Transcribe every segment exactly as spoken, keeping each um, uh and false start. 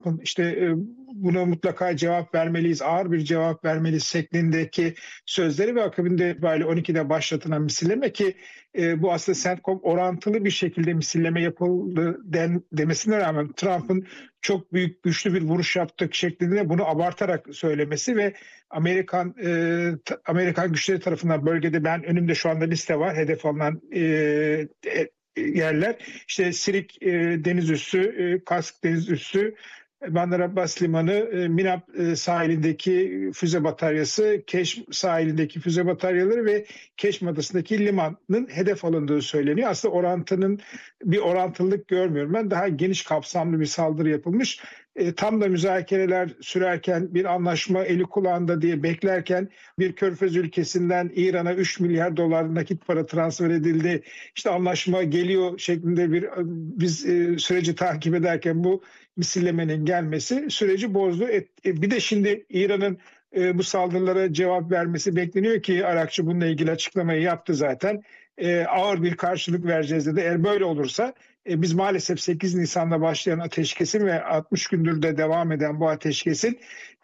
Trump'ın işte e, buna mutlaka cevap vermeliyiz, ağır bir cevap vermeliyiz şeklindeki sözleri ve akabinde böyle on ikide başlatılan misilleme ki e, bu aslında CENTCOM orantılı bir şekilde misilleme yapıldı den, demesine rağmen Trump'ın çok büyük güçlü bir vuruş yaptık şeklinde bunu abartarak söylemesi ve Amerikan e, Amerikan güçleri tarafından bölgede ben önümde şu anda liste var hedef alınan e, e, yerler işte Sirik e, deniz üssü, e, Kask deniz üssü, Bandar Abbas Limanı, e, Minap e, sahilindeki füze bataryası, Keşm sahilindeki füze bataryaları ve Keşm Adası'ndaki limanın hedef alındığı söyleniyor. Aslında orantının bir orantılılık görmüyorum ben. Daha geniş kapsamlı bir saldırı yapılmış. E, tam da müzakereler sürerken bir anlaşma eli kulağında diye beklerken bir Körfez ülkesinden İran'a üç milyar dolar nakit para transfer edildi. İşte anlaşma geliyor şeklinde bir biz e, süreci takip ederken bu misillemenin gelmesi süreci bozdu. E, e, bir de şimdi İran'ın e, bu saldırılara cevap vermesi bekleniyor ki Arakçı bununla ilgili açıklamayı yaptı zaten. E, ağır bir karşılık vereceğiz dedi. Eğer böyle olursa e, biz maalesef sekiz Nisan'da başlayan ateşkesin ve altmış gündür de devam eden bu ateşkesin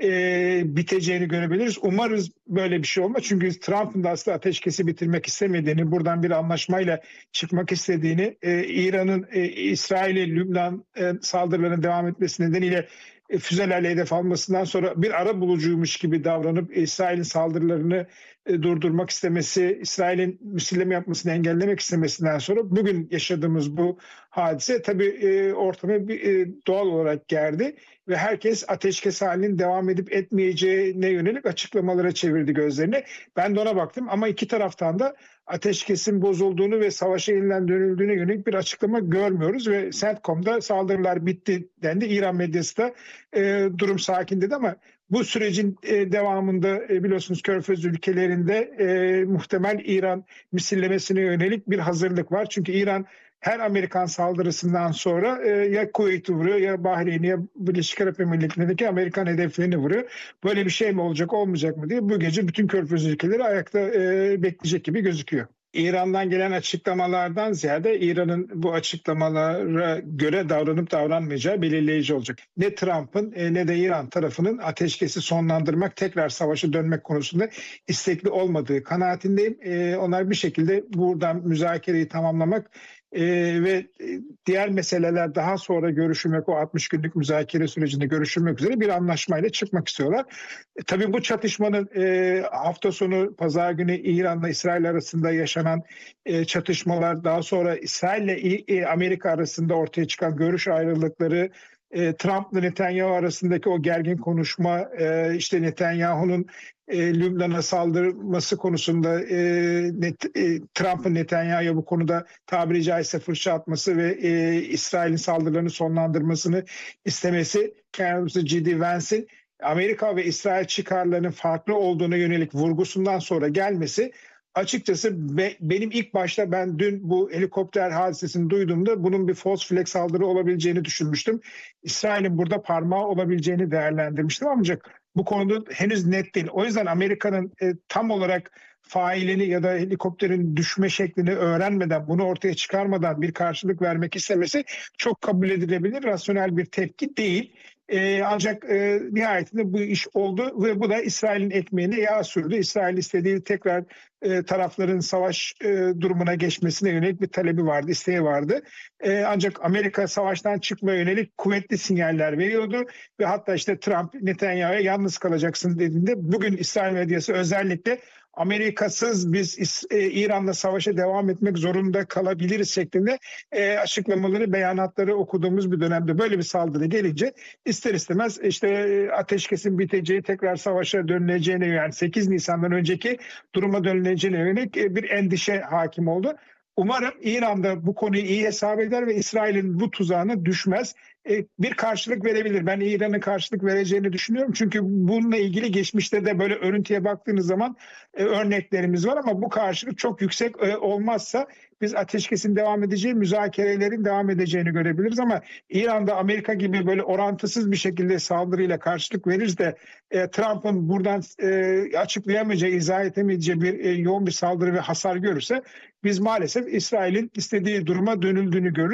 e, biteceğini görebiliriz. Umarız böyle bir şey olmaz. Çünkü Trump'ın da aslında ateşkesi bitirmek istemediğini, buradan bir anlaşmayla çıkmak istediğini, e, İran'ın e, İsrail'e Lübnan e, saldırılarının devam etmesi nedeniyle e, füzelerle hedef almasından sonra bir ara bulucuymuş gibi davranıp İsrail'in saldırılarını e, durdurmak istemesi, İsrail'in misilleme yapmasını engellemek istemesinden sonra bugün yaşadığımız bu hadise tabii e, ortamı bir, e, doğal olarak gerdi ve herkes ateşkes halinin devam edip etmeyeceğine yönelik açıklamalara çevirdi gözlerini. Ben de ona baktım ama iki taraftan da ateşkesin bozulduğunu ve savaşa yeniden dönüldüğüne yönelik bir açıklama görmüyoruz ve CENTCOM'da saldırılar bitti dendi. İran medyası da e, durum sakin dedi ama bu sürecin e, devamında e, biliyorsunuz Körfez ülkelerinde e, muhtemel İran misillemesine yönelik bir hazırlık var. Çünkü İran her Amerikan saldırısından sonra e, ya Kuveyt'i vuruyor ya Bahreyn'i ya Birleşik Arap Emirlikleri'ndeki Amerikan hedeflerini vuruyor. Böyle bir şey mi olacak olmayacak mı diye bu gece bütün Körfez ülkeleri ayakta e, bekleyecek gibi gözüküyor. İran'dan gelen açıklamalardan ziyade İran'ın bu açıklamalara göre davranıp davranmayacağı belirleyici olacak. Ne Trump'ın ne de İran tarafının ateşkesi sonlandırmak, tekrar savaşa dönmek konusunda istekli olmadığı kanaatindeyim. Onlar bir şekilde buradan müzakereyi tamamlamak Ee, ve diğer meseleler daha sonra görüşülmek, o altmış günlük müzakere sürecinde görüşülmek üzere bir anlaşmayla çıkmak istiyorlar. E, tabii bu çatışmanın e, hafta sonu pazar günü İran'la İsrail arasında yaşanan e, çatışmalar, daha sonra İsrail ile e, Amerika arasında ortaya çıkan görüş ayrılıkları, e, Trump'la Netanyahu arasındaki o gergin konuşma, e, işte Netanyahu'nun e, Lübnan'a saldırması konusunda e, net, e, Trump'ın Netanyahu'ya bu konuda tabiri caizse fırça atması ve e, İsrail'in saldırılarını sonlandırmasını istemesi, kendisi J D Vance'in Amerika ve İsrail çıkarlarının farklı olduğuna yönelik vurgusundan sonra gelmesi, açıkçası be, benim ilk başta ben dün bu helikopter hadisesini duyduğumda bunun bir false flag saldırı olabileceğini düşünmüştüm. İsrail'in burada parmağı olabileceğini değerlendirmiştim ancak bu konuda henüz net değil. O yüzden Amerika'nın e, tam olarak failini ya da helikopterin düşme şeklini öğrenmeden, bunu ortaya çıkarmadan bir karşılık vermek istemesi çok kabul edilebilir, rasyonel bir tepki değil. Ee, ancak e, nihayetinde bu iş oldu ve bu da İsrail'in ekmeğine yağ sürdü. İsrail istediği tekrar e, tarafların savaş e, durumuna geçmesine yönelik bir talebi vardı, isteği vardı. E, ancak Amerika savaştan çıkmaya yönelik kuvvetli sinyaller veriyordu ve hatta işte Trump Netanyahu'ya yalnız kalacaksın dediğinde bugün İsrail medyası özellikle Amerikasız biz e, İran'la savaşa devam etmek zorunda kalabiliriz şeklinde e, açıklamaları, beyanatları okuduğumuz bir dönemde böyle bir saldırı gelince ister istemez işte e, ateşkesin biteceği, tekrar savaşa dönüleceğine, yani sekiz Nisan'dan önceki duruma dönüleceğine yönelik e, bir endişe hakim oldu. Umarım İran da bu konuyu iyi hesap eder ve İsrail'in bu tuzağına düşmez. E, bir karşılık verebilir. Ben İran'ın karşılık vereceğini düşünüyorum. Çünkü bununla ilgili geçmişte de böyle örüntüye baktığınız zaman e, örneklerimiz var ama bu karşılık çok yüksek e, olmazsa biz ateşkesin devam edeceği, müzakerelerin devam edeceğini görebiliriz ama İran'da Amerika gibi böyle orantısız bir şekilde saldırıyla karşılık verir de e, Trump'ın buradan e, açıklayamayacağı, izah edemeyeceği bir e, yoğun bir saldırı ve hasar görürse biz maalesef İsrail'in istediği duruma dönüldüğünü görürüz.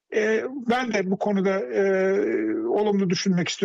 E, ben de bu konuda e, olumlu düşünmek istiyorum.